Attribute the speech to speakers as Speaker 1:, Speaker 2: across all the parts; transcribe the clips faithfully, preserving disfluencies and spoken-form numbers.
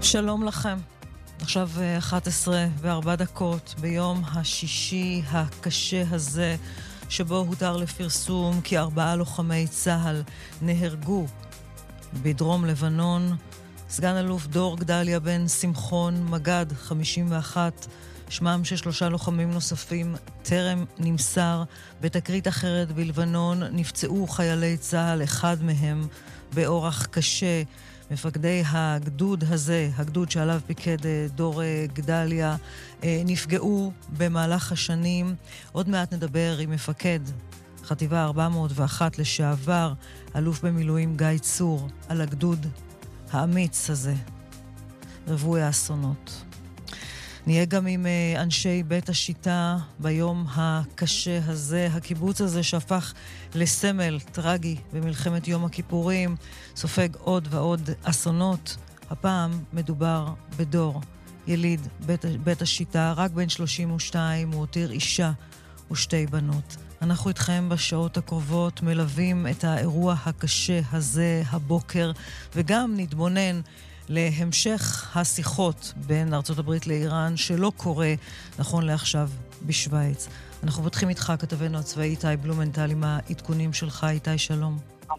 Speaker 1: שלום לכם. עכשיו אחת עשרה וארבע דקות ביום השישי הקשה הזה, שבו הותר לפרסום כי ארבעה לוחמי צה"ל נהרגו בדרום לבנון. סגן אלוף דור גדליה בן שמחון, מג"ד חמישים ואחת, שמם של שלושה לוחמים נוספים טרם נמסר. בתקרית אחרת בלבנון נפצעו חיילי צה"ל, אחד מהם באורח קשה. מפקדי הגדוד הזה, הגדוד שעליו פיקד דור גדליה, נפגעו במהלך השנים. עוד מעט נדבר עם מפקד חטיבה ארבע מאות ואחת לשעבר, אלוף במילואים גיא צור, על הגדוד האמיץ הזה, רבוי האסונות. נהיה גם עם אנשי בית השיטה ביום הקשה הזה, הקיבוץ הזה שהפך לסמל טרגי במלחמת יום הכיפורים, סופג עוד ועוד אסונות. הפעם מדובר בדור, יליד בית, בית השיטה, רק בן שלושים ושתיים, הוא הותיר אישה ושתי בנות. אנחנו איתכם בשעות הקרובות, מלווים את האירוע הקשה הזה הבוקר, וגם נתבונן להמשך השיחות בין ארצות הברית לאיראן, שלא קורה נכון לעכשיו בשוויץ. אנחנו פותחים איתך, כתבנו הצבאי איתי בלומנטל, עם העדכונים שלך. איתי, שלום.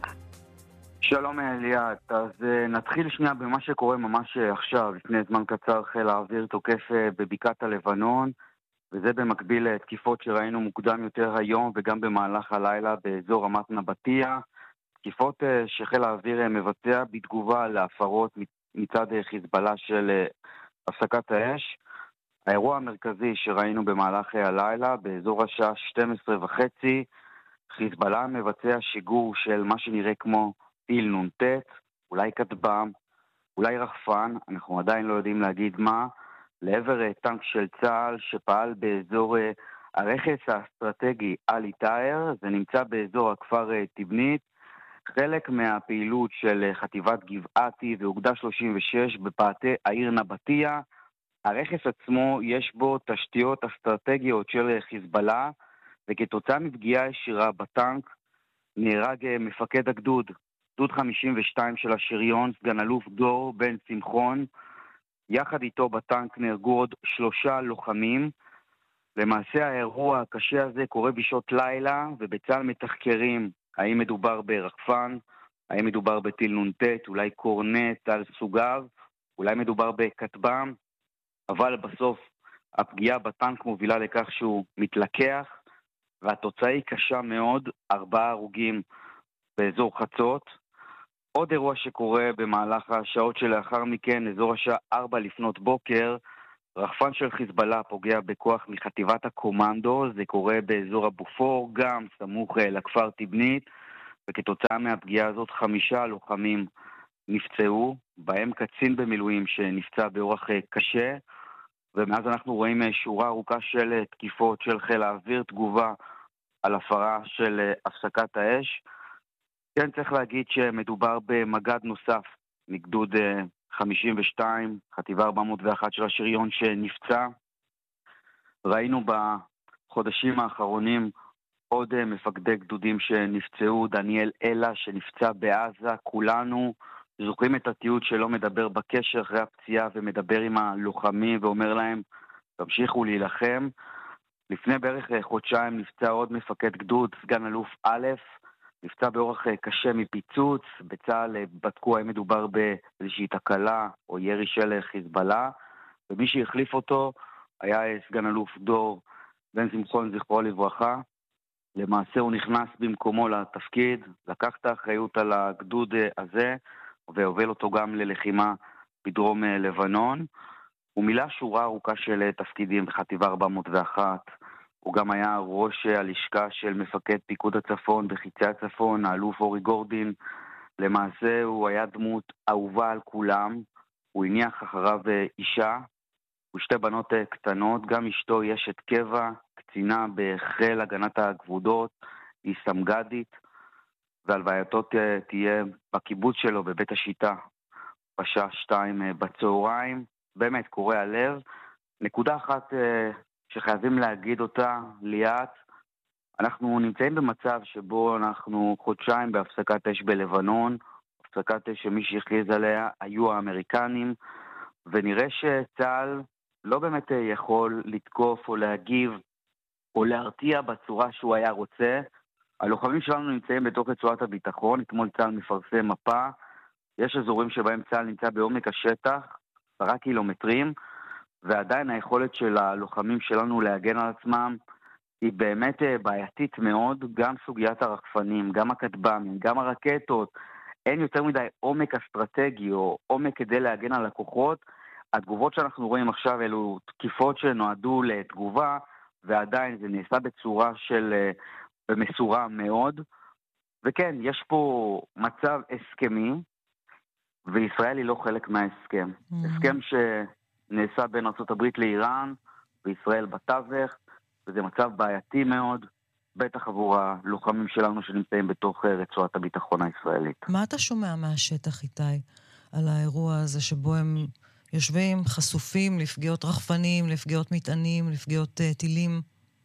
Speaker 2: שלום אליעד. אז נתחיל שנייה במה שקורה ממש עכשיו. לפני זמן קצר חיל האוויר תוקף בבקעת הלבנון, וזה במקביל לתקיפות שראינו מוקדם יותר היום וגם במהלך הלילה באזור רמת נבטיה. תקיפות שחיל האוויר מבצע בתגובה להפרות מצד חיזבאללה של הפסקת האש. האירוע המרכזי שראינו במהלך הלילה, באזור השעה שתים עשרה וחצי, חיזבאללה מבצע שיגור של מה שנראה כמו טיל נונטט, אולי כטב"ם, אולי רחפן, אנחנו עדיין לא יודעים להגיד מה, לעבר טנק של צה"ל שפעל באזור הרכס האסטרטגי אלי טאהר, זה נמצא באזור הכפר תבנית, חלק מהפעילות של חטיבת גבעתי ואוגדה שלושים ושש בפאתי העיר נבטיה. הרכס עצמו יש בו תשתיות אסטרטגיות של חיזבאללה, וכתוצאה מפגיעה ישירה בטנק נהרג מפקד הגדוד, גדוד חמישים ושתיים של השריון, סגן אלוף דור בן שמחון. יחד איתו בטנק נהרגו עוד שלושה לוחמים. למעשה האירוע הקשה הזה קורה בשעות לילה, ובצה"ל מתחקרים האם מדובר ברחפן, האם מדובר בטיל נונטט, אולי קורנט על סוגיו, אולי מדובר בכטב"ם, אבל בסוף הפגיעה בטנק מובילה לכך שהוא מתלקח, והתוצאה היא קשה מאוד, ארבעה הרוגים באזור חצות. עוד אירוע שקורה במהלך השעות שלאחר מכן, אזור השעה ארבע לפנות בוקר, רחפן של חיזבאללה פוגע בכוח מחטיבת הקומנדו, זה קורה באזור הבופור, גם סמוך לכפר תבנית, וכתוצאה מהפגיעה הזאת חמישה לוחמים נפצעו, בהם קצין במילואים שנפצע באורח קשה, ומאז אנחנו רואים שורה ארוכה של תקיפות של חיל האוויר, תגובה על הפרה של הפסקת האש. כן, צריך להגיד שמדובר במג"ד נוסף מגדוד חמישים ושתיים, חטיבה ארבע מאות ואחת של השריון שנפצע. ראינו בחודשים האחרונים עוד מפקדי גדודים שנפצעו, דניאל אלה שנפצע בעזה. כולנו זוכרים את התיעוד שלו מדבר בקשר אחרי הפציעה ומדבר עם הלוחמים ואומר להם תמשיכו להילחם. לפני בערך חודשיים נפצע עוד מפקד גדוד, סגן אלוף א', נפצע באורח קשה מפיצוץ. בצה"ל בדקו האם מדובר באיזושהי תקלה או ירי של חיזבאללה, ומי שהחליף אותו היה סגן אלוף דור בן שמחון, זכרו לברכה. למעשה הוא נכנס במקומו לתפקיד, לקח את האחריות על הגדוד הזה והוביל אותו גם ללחימה בדרום לבנון. הוא מילא שורה ארוכה של תפקידים בחטיבה ארבע מאות ואחת. הוא גם היה ראש הלשכה של מפקד פיקוד הצפון בחיצי הצפון, האלוף אורי גורדין. למעשה הוא היה דמות אהובה על כולם. הוא הניח אחריו אישה ושתי בנות קטנות, גם אשתו יש את קבע, קצינה בחיל הגנת הגבולות, היא סמג"דית, והלווייתו תהיה בקיבוץ שלו בבית השיטה בשעה שתיים בצהריים. באמת קורע הלב. נקודה אחת שחייבים להגיד אותה ליאת, אנחנו נמצאים במצב שבו אנחנו חודשיים בהפסקת אש בלבנון, הפסקת אש שמי שהכריז עליה היו האמריקנים, ונראה שצה"ל לא באמת יכול לתקוף או להגיב או להרתיע בצורה שהוא היה רוצה. הלוחמים שלנו נמצאים בתוך רצועת הביטחון, אתמול צה"ל מפרסם מפה, יש אזורים שבהם צה"ל נמצא בעומק השטח, עשרה קילומטרים, ועדיין היכולת של הלוחמים שלנו להגן על עצמם היא באמת בעייתית מאוד, גם סוגיית הרחפנים, גם הכטב"מים, גם הרקטות, אין יותר מדי עומק אסטרטגי או עומק כדי להגן על הכוחות. התגובות שאנחנו רואים עכשיו אלו תקיפות שנועדו לתגובה, ועדיין זה נעשה בצורה של במסורה מאוד. וכן, יש פה מצב הסכמי, וישראל היא לא חלק מההסכם. Mm-hmm. הסכם שנעשה בין ארצות הברית לאיראן, וישראל בתווך, וזה מצב בעייתי מאוד, בטח עבור הלוחמים שלנו שנמצאים בתוך רצועת הביטחון הישראלית.
Speaker 1: מה אתה שומע מהשטח, איתי, על האירוע הזה שבו הם יושבים חשופים לפגיעות רחפנים, לפגיעות מטענים, לפגיעות uh, טילים?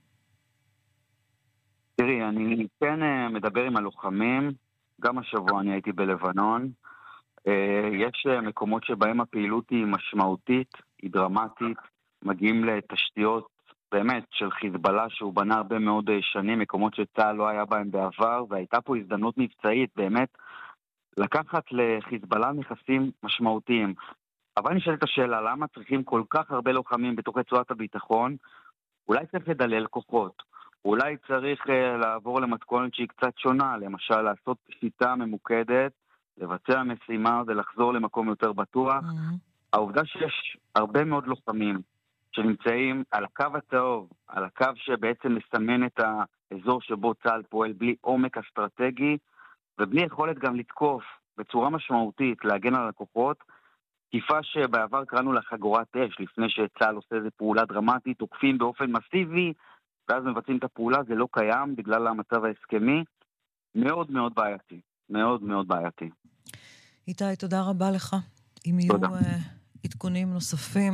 Speaker 2: תראי, אני כן uh, מדבר עם הלוחמים, גם השבוע אני הייתי בלבנון, uh, יש uh, מקומות שבהם הפעילות היא משמעותית, היא דרמטית, מגיעים לתשתיות באמת של חיזבאללה שהוא בנה הרבה מאוד שנים, מקומות שצה"ל לא היה בהם בעבר, והייתה פה הזדמנות מבצעית באמת לקחת לחיזבאללה נכסים משמעותיים. אבל אני שואלת את השאלה, למה צריכים כל כך הרבה לוחמים בתוך רצועת הביטחון? אולי צריך לדלל כוחות, אולי צריך uh, לעבור למתכונת שהיא קצת שונה, למשל לעשות שיטה ממוקדת, לבצע משימה ולחזור למקום יותר בטוח. Mm-hmm. העובדה שיש הרבה מאוד לוחמים שנמצאים על הקו הצהוב, על הקו שבעצם מסמן את האזור שבו צה"ל פועל בלי עומק אסטרטגי, ובלי יכולת גם לתקוף בצורה משמעותית, להגן על הכוחות, תקיפה שבעבר קראנו לה חגורת אש, לפני שצה"ל עושה איזו פעולה דרמטית, תוקפים באופן מסיבי, ואז מבצעים את הפעולה, זה לא קיים בגלל המצב ההסכמי, מאוד מאוד בעייתי, מאוד מאוד בעייתי.
Speaker 1: איתי, תודה רבה לך. אם יהיו uh, עדכונים נוספים,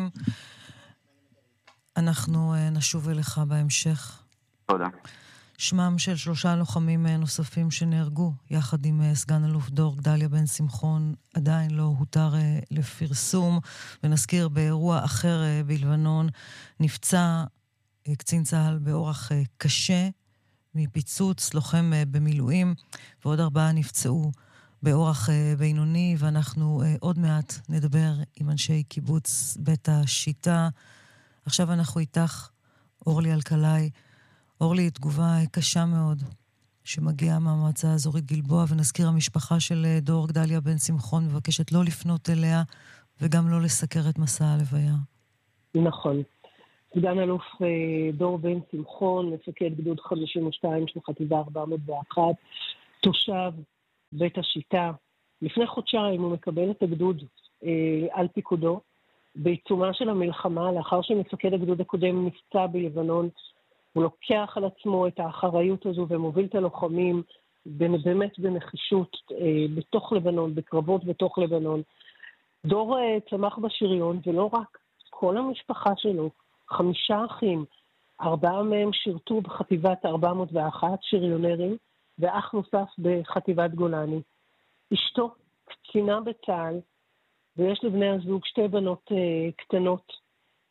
Speaker 1: אנחנו uh, נשוב אליך בהמשך.
Speaker 2: תודה.
Speaker 1: שמם של שלושה לוחמים נוספים שנהרגו, יחד עם סגן אלוף דור גדליה בן שמחון, עדיין לא הותר לפרסום. ונזכיר, באירוע אחר בלבנון נפצע קצין צה"ל באורח קשה מפיצוץ, לוחם במילואים, ועוד ארבעה נפצעו באורח בינוני, ואנחנו עוד מעט נדבר עם אנשי קיבוץ בית השיטה. עכשיו אנחנו איתך, אורלי אלקלעי. אורלי, תגובה קשה מאוד שמגיעה מהמועצה האזורית גלבוע, ונזכיר, המשפחה של דור גדליה בן שמחון מבקשת לא לפנות אליה וגם לא לסקר את מסע הלוויה.
Speaker 3: נכון. סגן אלוף דור בן שמחון, מפקד גדוד חמישים ושתיים של חטיבה ארבע מאות ואחת, תושב בית השיטה. לפני חודשיים הוא מקבל את הגדוד אה, על פיקודו, בעיצומה של המלחמה, לאחר שמפקד הגדוד הקודם נפצע בלבנון. הוא לוקח על עצמו את האחריות הזו ומוביל את הלוחמים באמת בנחישות אה, בתוך לבנון, בקרבות בתוך לבנון. דור אה, צמח בשריון, ולא רק, כל המשפחה שלו, חמישה אחים, ארבעה מהם שירתו בחטיבת ארבע מאות ואחת, שריונרים, ואח נוסף בחטיבת גולני. אשתו קצינה בצה"ל, ויש לבני הזוג שתי בנות אה, קטנות.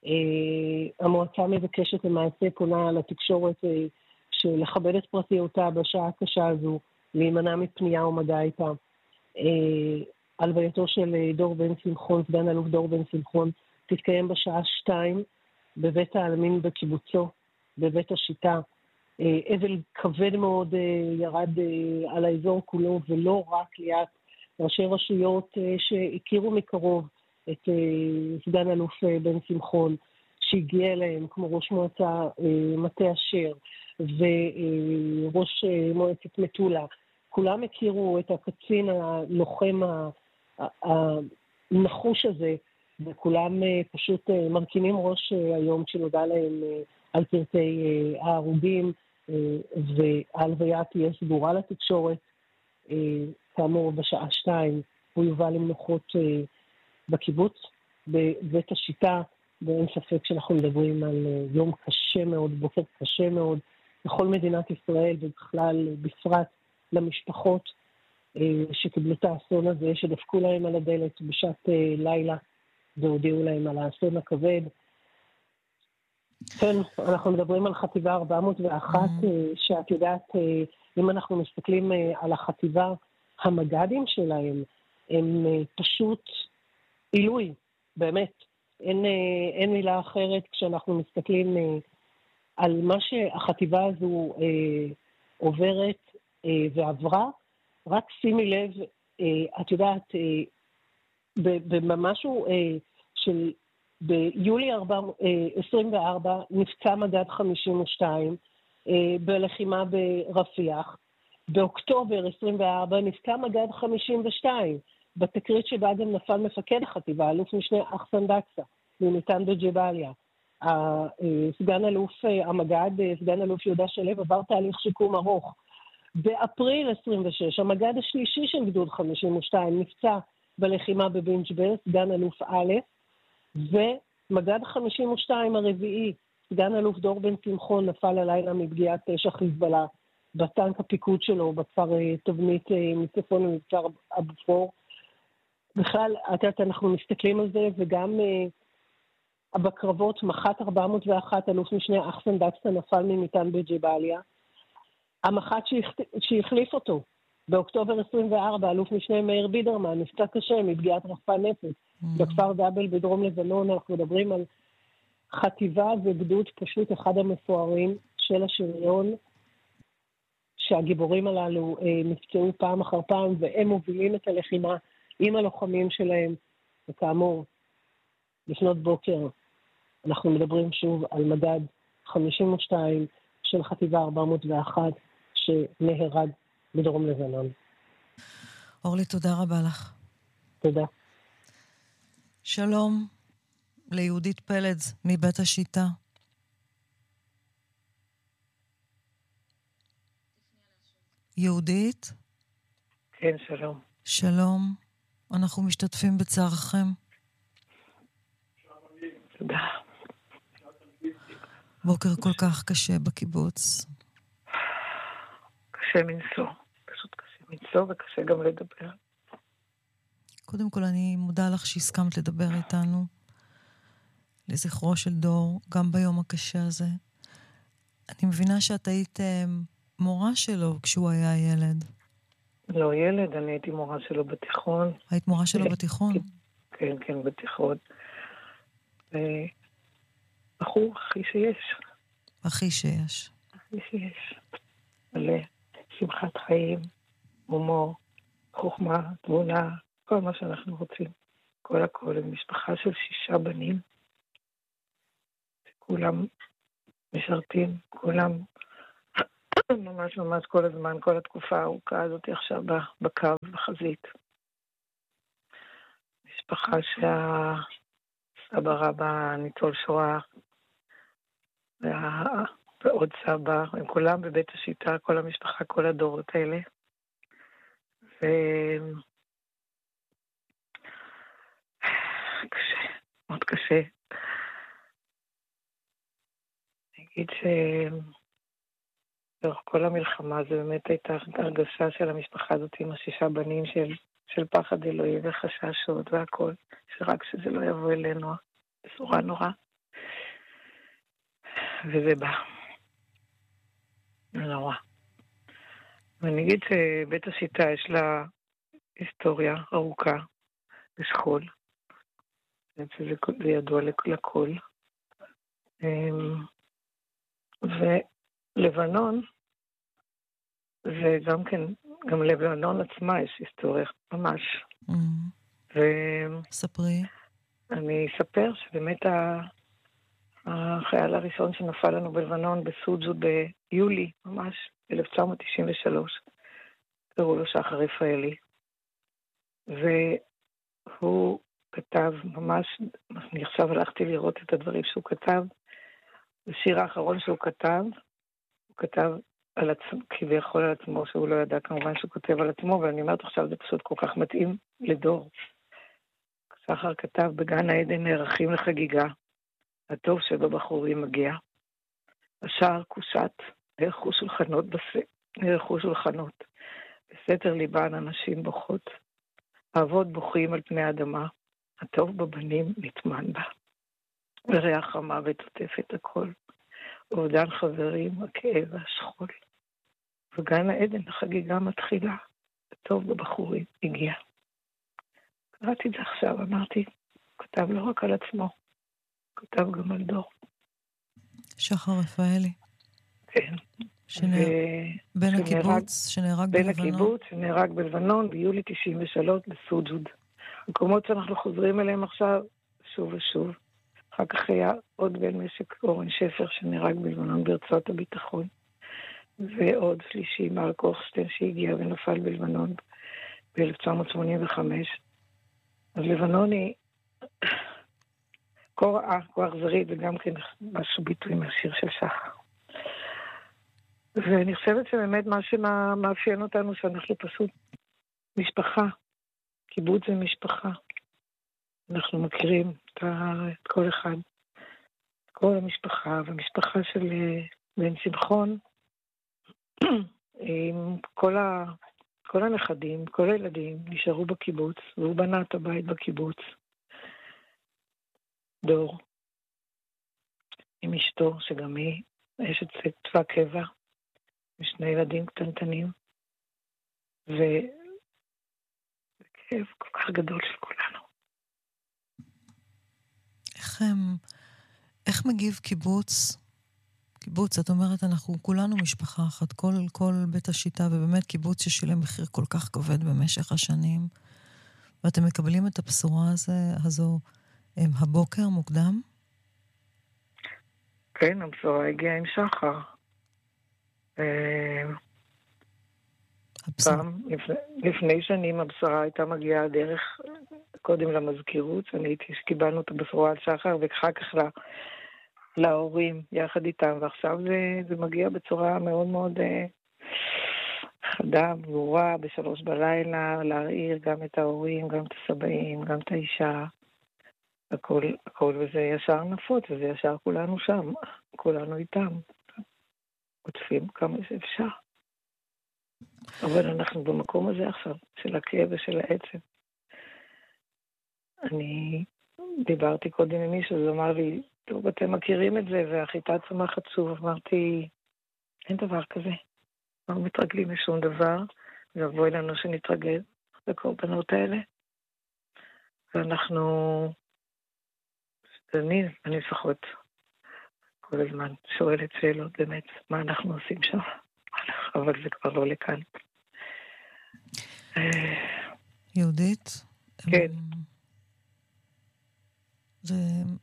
Speaker 3: Uh, המועצה מבקשת למעשה, פונה לתקשורת uh, שלכבד את פרטיותה בשעה הקשה הזו, להימנע מפנייה ומגע איתה. Uh, הלווייתו של uh, דור בן שמחון, סגן אלוף דור בן שמחון, תתקיים בשעה שתיים בבית העלמין בקיבוצו, בבית השיטה. Uh, אבל כבד מאוד uh, ירד uh, על האזור כולו, ולא רק ליד ראשי רשויות uh, שהכירו מקרוב את uh, סגן אלוף uh, בן שמחון, שהגיע אליהם, כמו ראש מועצה uh, מטה אשר, וראש uh, מועצת מטולה. כולם הכירו את הקצין הלוחם הנחוש הזה, וכולם uh, פשוט uh, מרכינים ראש uh, היום כשנודע להם uh, על פרטי uh, ההרוגים, uh, וההלוויה תהיה סגורה לתקשורת. uh, כאמור בשעה שתיים, הוא יובא למנוחות uh, בקיבוץ, בבית השיטה. ואין ספק שאנחנו מדברים על יום קשה מאוד, בוקר קשה מאוד, לכל מדינת ישראל, ובכלל בפרט למשפחות שקיבלו את האסון הזה, שדפקו להם על הדלת בשעת לילה, והודיעו להם על האסון הכבד. כן, אנחנו מדברים על חטיבה ארבע מאות ואחת, mm-hmm. שאת יודעת, אם אנחנו מסתכלים על החטיבה, המג"דים שלהם הם פשוט עילוי, באמת. אין, אין מילה אחרת כשאנחנו מסתכלים על מה שהחטיבה הזו אה, עוברת אה, ועברה. רק שימי לב, אה, את יודעת, אה, במשהו אה, של ביולי עשרים וארבע נפצע מג"ד חמישים ושתיים אה, בלחימה ברפיח. באוקטובר עשרים וארבע נפצע מג"ד חמישים ושתיים. בתקרית שבה גם נפל מפקד החטיבה, אלוף משנה אחסן דקסה, מניתן בג'באליה. סגן אלוף המג"ד, סגן אלוף יהודה שלו, עבר תהליך שיקום ארוך. באפריל עשרים ושש, המג"ד השלישי של גדוד חמישים ושתיים נפצע בלחימה בבן ג'ביר, סגן אלוף א', ומג"ד חמישים ושתיים הרביעי, סגן אלוף דור בן שמחון, נפל הלילה מפגיעת תשע חיזבאללה, בטנק הפיקוד שלו, בכפר תבנית מצפון ומבצר אבו פור. בכלל, אנחנו מסתכלים על זה, וגם uh, בקרבות מח"ט ארבע מאות ואחת, אלוף משנה אחסן דקסה נפל מניתן בג'באליה. המח"ט שהחליף אותו, באוקטובר עשרים וארבע, אלוף משנה מאיר בידרמן, נפצע קשה מפגיעת רחפן נפץ. Mm-hmm. בכפר דאבל בדרום לבנון, אנחנו מדברים על חטיבה וגדוד פשוט אחד המפוארים של השריון, שהגיבורים הללו אה, נפצעו פעם אחר פעם, והם מובילים את הלחימה עם הלוחמים שלהם. וכאמור, לפנות בוקר, אנחנו מדברים שוב על מג"ד חמישים ושתיים של חטיבה ארבע מאות ואחת, שנהרג בדרום לבנון.
Speaker 1: אורלי, תודה רבה לך.
Speaker 3: תודה.
Speaker 1: שלום ליהודית פלץ מבית השיטה. יהודית?
Speaker 4: כן, שלום.
Speaker 1: שלום. אנחנו משתתפים בצערכם.
Speaker 4: תודה.
Speaker 1: בוקר כל כך קשה בקיבוץ.
Speaker 4: קשה מנשוא. פשוט קשה מנשוא וקשה גם לדבר.
Speaker 1: קודם כל אני מודה לך שהסכמת לדבר איתנו לזכרו של דור, גם ביום הקשה הזה. אני מבינה שאת היית מורה שלו כשהוא היה ילד.
Speaker 4: לא ילד, אני הייתי מורה שלו בתיכון.
Speaker 1: היית מורה שלו בתיכון?
Speaker 4: כן, כן, בתיכון. בחור הכי שיש.
Speaker 1: הכי שיש.
Speaker 4: הכי שיש. מלא שמחת חיים, הומור, חוכמה, תבונה, כל מה שאנחנו רוצים. כל הכל, משפחה של שישה בנים. כולם משרתים, כולם ממש ממש כל הזמן, כל התקופה הארוכה הזאת עכשיו בקו, בחזית. משפחה שהסבא רבא ניצול שואה, וה... ועוד סבא, הם כולם בבית השיטה, כל המשפחה, כל הדורות האלה. ו... קשה, מאוד קשה. אני אגיד ש... לאורך כל המלחמה, זה באמת הייתה הרגשה של המשפחה הזאת עם השישה בנים של, של פחד אלוהי וחששות והכל, שרק שזה לא יבוא אלינו, בשורה נורא. וזה בא. נורא. ואני אגיד שבית השיטה יש לה היסטוריה ארוכה בשכול. זה, זה ידוע לכל. ולבנון, וגם כן, גם לבנון עצמה יש היסטוריה ממש. Mm. ו...
Speaker 1: ספרי.
Speaker 4: אני אספר שבאמת החייל הראשון שנפל לנו בלבנון בסוג'ו ביולי, ממש, אלף תשע מאות תשעים ושלוש, קראו לו שחר רפאלי. והוא כתב ממש, אני עכשיו הלכתי לראות את הדברים שהוא כתב, בשיר האחרון שהוא כתב, הוא כתב על עצמו, כביכול על עצמו, שהוא לא ידע כמובן שהוא כותב על עצמו, ואני אומרת עכשיו זה פשוט כל כך מתאים לדור. שחר כתב, בגן העדן נערכים לחגיגה, הטוב שבבחורים מגיע. השער קושט, נערכו שולחנות, בס... נערכו שולחנות. בסתר ליבן אנשים בוכות, האבות בוכים על פני האדמה, הטוב בבנים נטמן בה. וריח המוות עוטף את הכל. אובדן חברים, הכאב והשכול. וגן העדן, החגיגה מתחילה. הטוב בבחורים הגיע. קראתי את זה עכשיו, אמרתי, הוא כתב לא רק על עצמו, הוא כתב גם על דור.
Speaker 1: שחר רפאלי.
Speaker 4: כן.
Speaker 1: שנהרג, ו... בן שנהרג, הקיבוץ, שנהרג
Speaker 4: בן
Speaker 1: בלבנון.
Speaker 4: בן הקיבוץ, שנהרג בלבנון ביולי תשעים ושלוש בסוג'וד. מקומות שאנחנו חוזרים אליהם עכשיו, שוב ושוב. אחר כך היה עוד בן משק אורן שפר שנהרג בלבנון ברצועת הביטחון. ועוד שלישי, מרק אוכשטיין, שהגיע ונפל בלבנון ב-אלף תשע מאות שמונים וחמש. אז לבנון היא כה רעה, כה אכזרית, וגם כן משהו ביטוי מהשיר של שחר. ואני חושבת שבאמת מה שמאפיין אותנו, שאנחנו פשוט משפחה. קיבוץ זה משפחה. אנחנו מכירים את, את כל אחד, את כל המשפחה, והמשפחה של בן שמחון, עם כל, ה, כל הנכדים, כל הילדים, נשארו בקיבוץ, והוא בנה את הבית בקיבוץ. דור, עם אשתו, שגם היא אשת צבא קבע, עם שני ילדים קטנטנים, וכאב כל כך גדול של כולנו.
Speaker 1: איך, איך מגיב קיבוץ? קיבוץ, את אומרת, אנחנו כולנו משפחה אחת, כל, כל בית השיטה, ובאמת קיבוץ ששילם מחיר כל כך כבד במשך השנים, ואתם מקבלים את הבשורה הזה, הזו הם הבוקר מוקדם?
Speaker 4: כן, הבשורה הגיעה עם שחר. פעם, לפני, לפני שנים הבשורה הייתה מגיעה דרך, קודם למזכירות, אני הייתי שקיבלנו את הבשורה על שחר, ואחר כך לה, להורים יחד איתם, ועכשיו זה, זה מגיע בצורה מאוד מאוד אה, חדה, ברורה, בשלוש בלילה, להעיר גם את ההורים, גם את הסבאים, גם את האישה, הכל, הכל, וזה ישר נפוץ, וזה ישר כולנו שם, כולנו איתם, עוטפים כמה שאפשר. אבל אנחנו במקום הזה עכשיו, של הכאב ושל העצב. אני דיברתי קודם עם מישהו, זה אמר לי, טוב, אתם מכירים את זה, והחיטה צומחת שוב. אמרתי, אין דבר כזה. לא מתרגלים משום דבר, ובואי לנו שנתרגל לקורבנות האלה. ואנחנו, אני, אני לפחות כל הזמן שואלת שאלות באמת, מה אנחנו עושים שם? אבל זה כבר לא לכאן.
Speaker 1: יהודית?
Speaker 4: כן.
Speaker 1: זה...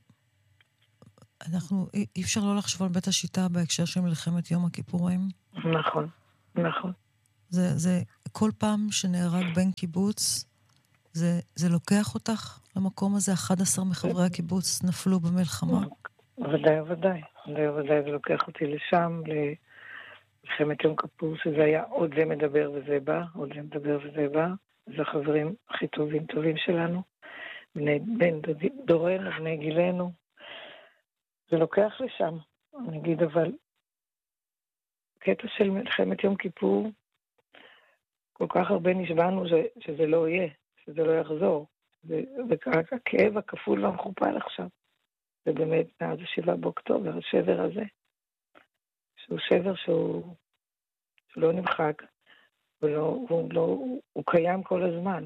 Speaker 1: אנחנו, אי אפשר לא לחשוב על בית השיטה בהקשר של מלחמת יום הכיפורים.
Speaker 4: נכון, נכון.
Speaker 1: זה, זה, כל פעם שנהרג בן קיבוץ, זה, זה לוקח אותך למקום הזה, אחד עשר מחברי הקיבוץ נפלו במלחמה.
Speaker 4: ודאי, ודאי. ודאי, ודאי, זה לוקח אותי לשם, למלחמת יום כיפור, שזה היה עוד זה מדבר וזה בא, עוד זה מדבר וזה בא. זה החברים הכי טובים, טובים שלנו. בני, בן דורנו, בני גילנו. זה לוקח לשם, אני אגיד, אבל קטע של מלחמת יום כיפור, כל כך הרבה נשבענו ש, שזה לא יהיה, שזה לא יחזור. והכאב הכפול והמכופל עכשיו. זה באמת, מאז השבעה באוקטובר, השבר הזה, שהוא שבר שהוא, שהוא לא נמחק, ולא, הוא, לא, הוא קיים כל הזמן.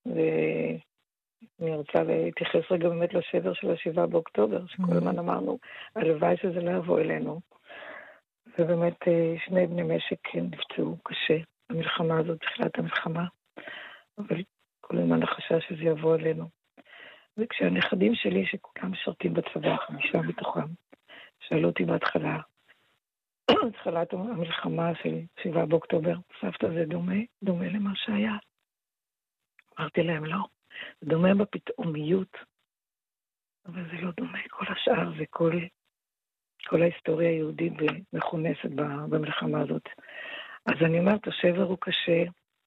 Speaker 4: ואני רוצה להתייחס רגע באמת לשבר של השבעה באוקטובר, שכל הזמן אמרנו, הלוואי שזה לא יבוא אלינו. ובאמת שני בני משק נפצעו קשה, המלחמה הזאת, תחילת המלחמה, אבל כל הזמן החשש שזה יבוא אלינו. וכשהנכדים שלי, שכולם משרתים בצבא, חמישה מתוכם, שאלו אותי בהתחלה, התחלת המלחמה של שבעה באוקטובר, סבתא זה דומה, דומה למה שהיה. אמרתי להם, לא, זה דומה בפתאומיות, אבל זה לא דומה, כל השאר זה כל, כל ההיסטוריה היהודית ומכונסת במלחמה הזאת. אז אני אומרת, השבר הוא קשה,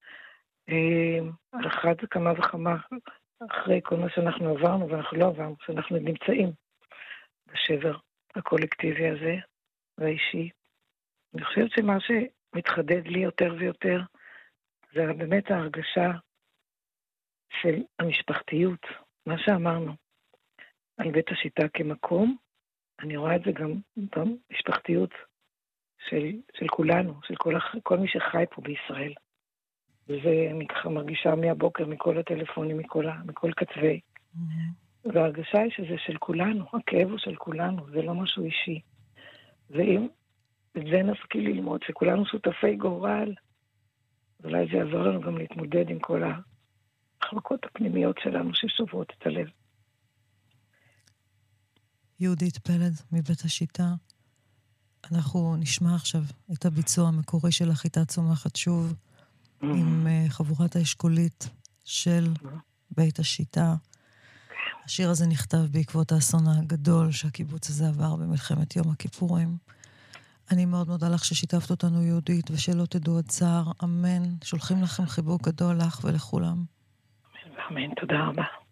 Speaker 4: על אחת כמה וכמה, אחרי כל מה שאנחנו עברנו, ואנחנו לא עברנו, שאנחנו נמצאים בשבר הקולקטיבי הזה, והאישי. אני חושבת שמה שמתחדד לי יותר ויותר, זה באמת ההרגשה של המשפחתיות, מה שאמרנו על בית השיטה כמקום, אני רואה את זה גם במשפחתיות של, של כולנו, של כל, כל מי שחי פה בישראל. וזה אני ככה מרגישה מהבוקר, מכל הטלפונים, מכל, מכל קצווי. Mm-hmm. וההרגשה היא שזה של כולנו, הכאב הוא של כולנו, זה לא משהו אישי. ואם את זה נשכיל ללמוד, שכולנו שותפי גורל, אולי זה יעזור לנו גם להתמודד עם כל המחלקות הפנימיות שלנו ששוברות את הלב.
Speaker 1: יהודית פלד מבית השיטה, אנחנו נשמע עכשיו את הביצוע המקורי של החיטה צומחת שוב, mm-hmm. עם uh, חבורת האשכולית של mm-hmm. בית השיטה. השיר הזה נכתב בעקבות האסון הגדול שהקיבוץ הזה עבר במלחמת יום הכיפורים. אני מאוד מודה לך ששיתפת אותנו יהודית, ושלא תדעו עוד צער. אמן. שולחים לכם חיבוק גדול לך ולכולם.
Speaker 4: אמן, אמן. תודה רבה.